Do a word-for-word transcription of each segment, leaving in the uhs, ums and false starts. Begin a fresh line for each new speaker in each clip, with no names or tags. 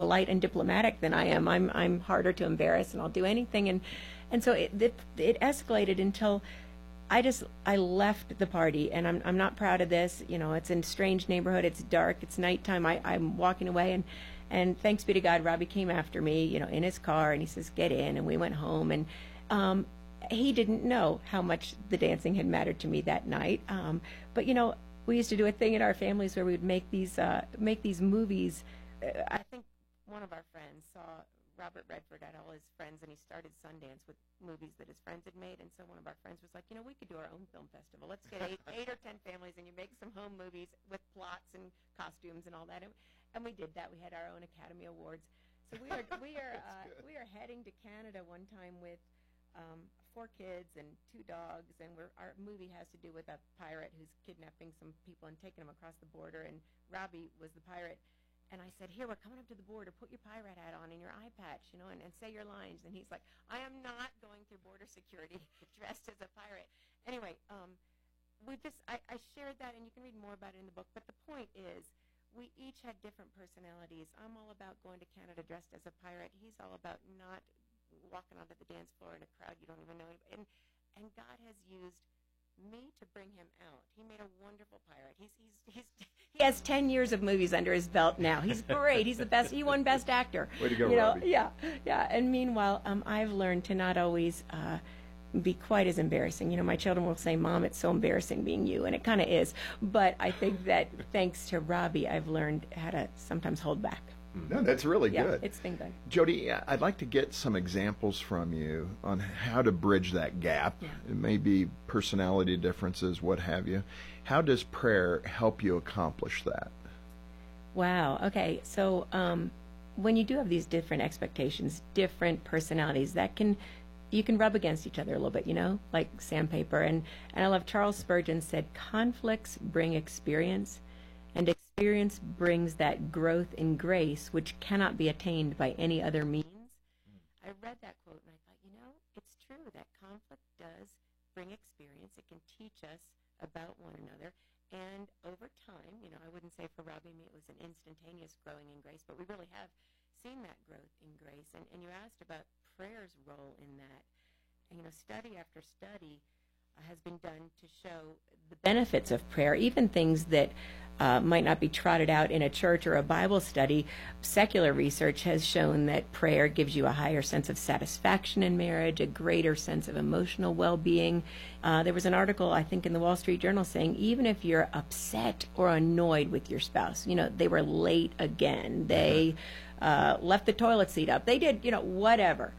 polite and diplomatic than I am. I'm I'm harder to embarrass, and I'll do anything. And and so it it, it escalated until I just I left the party, and I'm I'm not proud of this. You know, it's in a strange neighborhood. It's dark. It's nighttime. I I'm walking away, and and thanks be to God, Robbie came after me, you know, in his car, and he says, "Get in," and we went home, and um, he didn't know how much the dancing had mattered to me that night. Um, but you know, we used to do a thing in our families where we would make these uh, make these movies. Uh, I think one of our friends saw Robert Redford had all his friends, and he started Sundance with movies that his friends had made. And so one of our friends was like, you know, we could do our own film festival. Let's get eight, eight or ten families, and you make some home movies with plots and costumes and all that. And, and we did that. We had our own Academy Awards. So we are we are uh, we are heading to Canada one time with um, four kids and two dogs, and we're, our movie has to do with a pirate who's kidnapping some people and taking them across the border. And Robbie was the pirate. And I said, here, we're coming up to the border. Put your pirate hat on and your eye patch, you know, and, and say your lines. And he's like, I am not going through border security dressed as a pirate. Anyway, um, we just, I, I shared that, and you can read more about it in the book. But the point is, we each had different personalities. I'm all about going to Canada dressed as a pirate. He's all about not walking onto the dance floor in a crowd you don't even know anybody. And, and God has used me to bring him out. He made a wonderful pirate. He's he's he's he has ten years of movies under his belt now. He's great. He's the best. He won Best Actor.
Way to go,
you know,
Robbie.
Yeah, yeah. And meanwhile, um, I've learned to not always uh, be quite as embarrassing. You know, my children will say, "Mom, it's so embarrassing being you," and it kind of is. But I think that thanks to Robbie, I've learned how to sometimes hold back.
No, that's really
yeah,
good.
It's been good.
Jody, I'd like to get some examples from you on how to bridge that gap.
Yeah.
It may be personality differences, what have you. How does prayer help you accomplish that?
Wow. Okay. So um, when you do have these different expectations, different personalities, that can you can rub against each other a little bit, you know, like sandpaper. And and I love Charles Spurgeon said, conflicts bring experience, and experience brings that growth in grace which cannot be attained by any other means. Mm. I read that quote and I thought, you know, it's true that conflict does bring experience. It can teach us about one another. And over time, you know, I wouldn't say for Robbie and me it was an instantaneous growing in grace, but we really have seen that growth in grace. And, and you asked about prayer's role in that. And, you know, study after study has been done to show the benefits of prayer, even things that uh, might not be trotted out in a church or a Bible study. Secular research has shown that prayer gives you a higher sense of satisfaction in marriage, a greater sense of emotional well-being. Uh, there was an article, I think, in the Wall Street Journal saying even if you're upset or annoyed with your spouse, you know, they were late again, they uh, left the toilet seat up, they did, you know, whatever.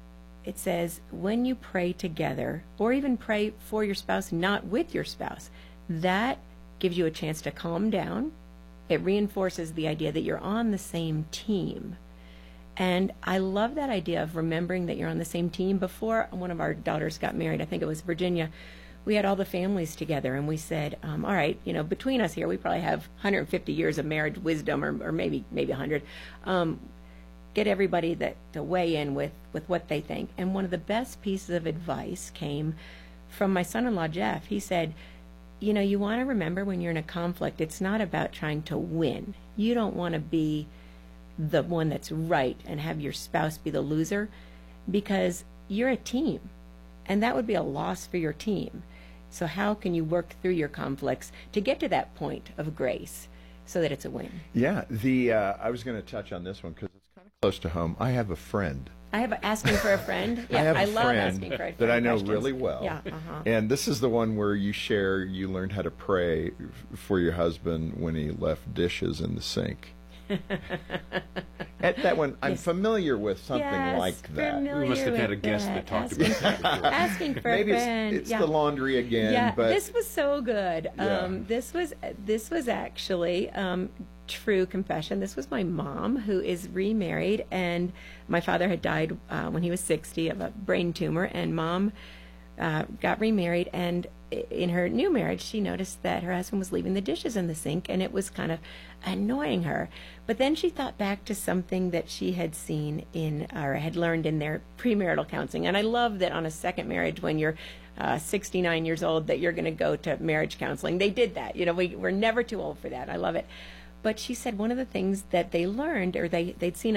It says when you pray together, or even pray for your spouse, not with your spouse, that gives you a chance to calm down. It reinforces the idea that you're on the same team. And I love that idea of remembering that you're on the same team. Before one of our daughters got married, I think it was Virginia, we had all the families together, and we said, um, all right, you know, between us here, we probably have one hundred fifty years of marriage wisdom, or, or maybe maybe one hundred. Um, get everybody that to weigh in with, with what they think. And one of the best pieces of advice came from my son-in-law, Jeff. He said, you know, you want to remember when you're in a conflict, it's not about trying to win. You don't want to be the one that's right and have your spouse be the loser, because you're a team, and that would be a loss for your team. So how can you work through your conflicts to get to that point of grace so that it's a win?
Yeah, the uh, I was going to touch on this one because it's kind of close to home. I have a friend.
I have a, asking for a friend. Yeah,
I have a
I love
friend
asking for a friend
that I know
questions.
really well.
Yeah, uh-huh.
And this is the one where you share you learned how to pray for your husband when he left dishes in the sink. At that one, I'm
yes.
familiar with something
yes,
like that.
We must have had a guest that, that talked
asking,
about that before.
Asking for
Maybe
a friend.
it's, it's
yeah.
the laundry again.
Yeah,
but
this was so good.
Yeah.
Um, this was this was actually um, true confession. This was my mom, who is remarried, and my father had died uh, when he was sixty of a brain tumor, and Mom uh, got remarried, and in her new marriage, she noticed that her husband was leaving the dishes in the sink, and it was kind of annoying her. But then she thought back to something that she had seen in, or had learned in their premarital counseling. And I love that on a second marriage, when you're uh, sixty-nine years old, that you're going to go to marriage counseling. They did that. You know, we, we're never too old for that. I love it. But she said one of the things that they learned, or they, they'd seen